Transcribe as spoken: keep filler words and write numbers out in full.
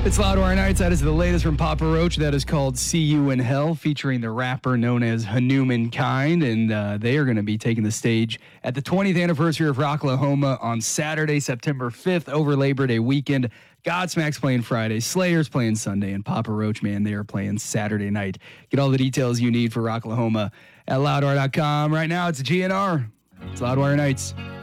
It's Loudwire Nights. That is the latest from Papa Roach. That is called See You in Hell, featuring the rapper known as Hanuman Kind. And uh, they are going to be taking the stage at the twentieth anniversary of Rocklahoma on Saturday, September fifth, over Labor Day weekend. Godsmack's playing Friday, Slayer's playing Sunday, and Papa Roach, man, they are playing Saturday night. Get all the details you need for Rocklahoma at loudwire dot com. Right now, it's G N R. It's Loudwire Nights.